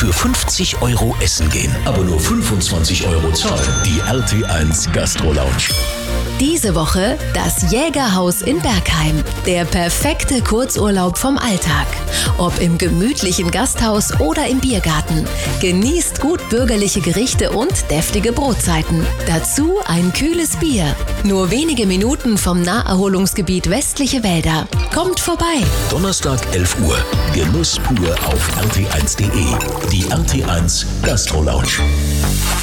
für 50 € essen gehen. Aber nur 25 € zahlen. Die RT1 Gastro Lounge. Diese Woche das Jägerhaus in Bergheim. Der perfekte Kurzurlaub vom Alltag. Ob im gemütlichen Gasthaus oder im Biergarten. Genießt gut bürgerliche Gerichte und deftige Brotzeiten. Dazu ein kühles Bier. Nur wenige Minuten vom Naherholungsgebiet Westliche Wälder. Kommt vorbei. Donnerstag 11 Uhr. Genuss pur auf rt1.de. Die RT1 Gastro Lounge.